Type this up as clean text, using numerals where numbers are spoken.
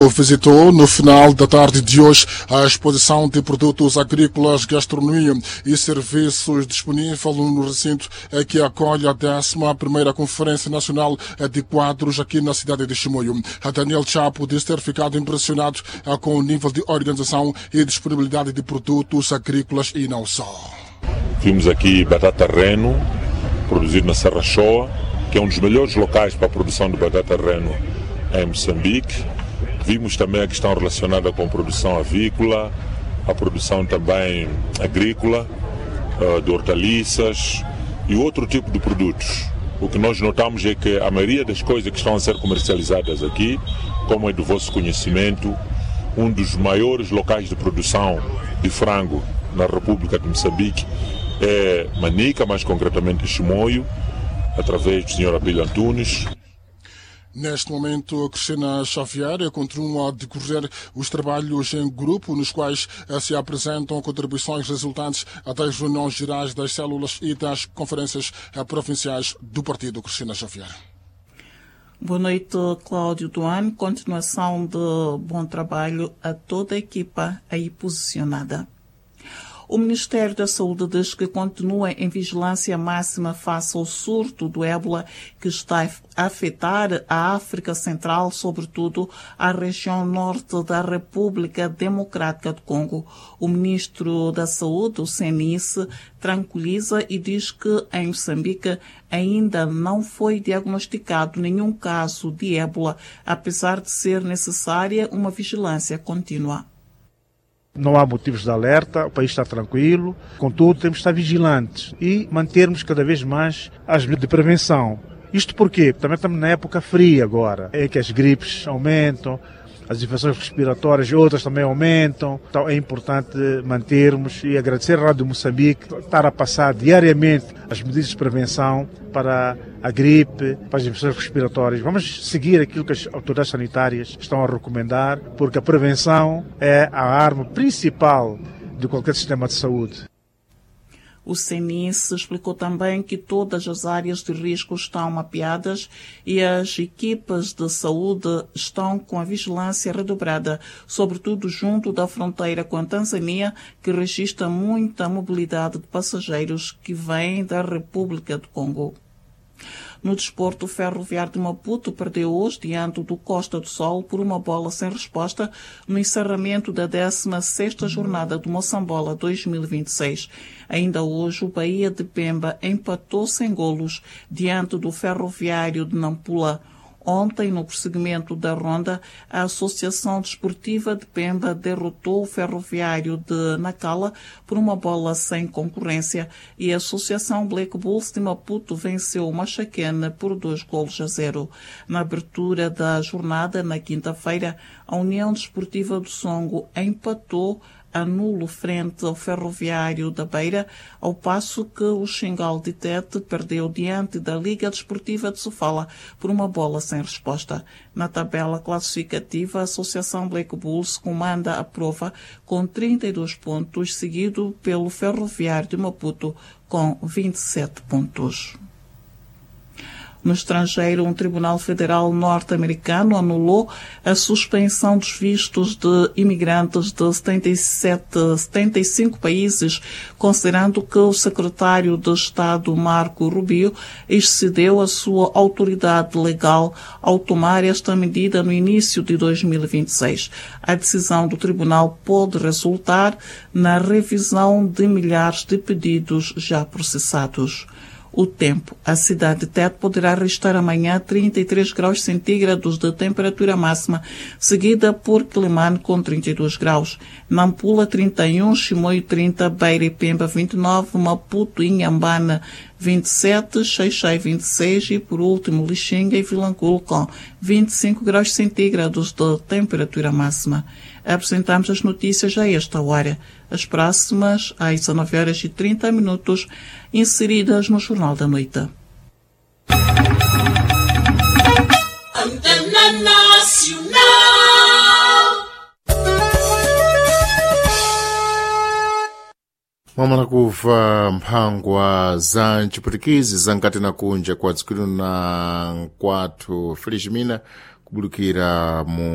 Visitou no final da tarde de hoje a exposição de produtos agrícolas, gastronomia e serviços disponível no recinto que acolhe a 11ª Conferência Nacional de Quadros aqui na cidade de Chimoio. Daniel Chapo diz ter ficado impressionado com o nível de organização e disponibilidade de produtos agrícolas e não só. Vimos aqui batata reno, produzido na Serra Shoa, que é um dos melhores locais para a produção de batata reno em Moçambique. Vimos também a questão relacionada com a produção avícola, a produção também agrícola, de hortaliças e outro tipo de produtos. O que nós notamos é que a maioria das coisas que estão a ser comercializadas aqui, como é do vosso conhecimento, um dos maiores locais de produção de frango na República de Moçambique é Manica, mais concretamente Chimoio, através do Sr. Abílio Antunes. Neste momento, Cristina Xavier continua a decorrer os trabalhos em grupo, nos quais se apresentam contribuições resultantes das reuniões gerais das células e das conferências provinciais do partido. Cristina Xavier. Boa noite, Cláudio Duane. Continuação de bom trabalho a toda a equipa aí posicionada. O Ministério da Saúde diz que continua em vigilância máxima face ao surto do ébola que está a afetar a África Central, sobretudo a região norte da República Democrática do Congo. O Ministro da Saúde, o CNIS, tranquiliza e diz que em Moçambique ainda não foi diagnosticado nenhum caso de ébola, apesar de ser necessária uma vigilância contínua. Não há motivos de alerta, o país está tranquilo, contudo temos de estar vigilantes e mantermos cada vez mais as medidas de prevenção. Isto porque também estamos na época fria agora, é que as gripes aumentam, as infecções respiratórias outras também aumentam, então é importante mantermos e agradecer à Rádio Moçambique estar a passar diariamente as medidas de prevenção para a gripe, para as infecções respiratórias. Vamos seguir aquilo que as autoridades sanitárias estão a recomendar, porque a prevenção é a arma principal de qualquer sistema de saúde. O CNIS explicou também que todas as áreas de risco estão mapeadas e as equipas de saúde estão com a vigilância redobrada, sobretudo junto da fronteira com a Tanzânia, que registra muita mobilidade de passageiros que vêm da República do Congo. No desporto, o Ferroviário de Maputo perdeu hoje diante do Costa do Sol por uma bola sem resposta no encerramento da 16ª jornada do Moçambola 2026. Ainda hoje, o Bahia de Pemba empatou sem golos diante do Ferroviário de Nampula. Ontem, no prosseguimento da ronda, a Associação Desportiva de Pemba derrotou o Ferroviário de Nacala por uma bola sem concorrência e a Associação Black Bulls de Maputo venceu o Machaquena por 2-0. Na abertura da jornada, na quinta-feira, a União Desportiva do Songo empatou a nulo frente ao Ferroviário da Beira, ao passo que o Xingal de Tete perdeu diante da Liga Desportiva de Sofala por uma bola sem resposta. Na tabela classificativa, a Associação Black Bulls comanda a prova com 32 pontos, seguido pelo Ferroviário de Maputo com 27 pontos. No estrangeiro, um tribunal federal norte-americano anulou a suspensão dos vistos de imigrantes de 75 países, considerando que o secretário de Estado, Marco Rubio, excedeu a sua autoridade legal ao tomar esta medida no início de 2026. A decisão do tribunal pode resultar na revisão de milhares de pedidos já processados. O tempo. A cidade de Tete poderá registrar amanhã 33 graus centígrados de temperatura máxima, seguida por Quelimane com 32 graus. Nampula 31, Chimoio 30, Beira e Pemba 29, Maputo e Inhambane 27, Xai-Xai 26 e, por último, Lixinga e Vilanculo com 25 graus centígrados de temperatura máxima. Apresentamos as notícias a esta hora. As próximas, às 19h30, inseridas no Jornal da Noite. Antena Nacional. mwamalakuva mphangwa za mchiputikizi zankati na kunja kwa dzikulu na nkwathu Felizmina kubulukira mu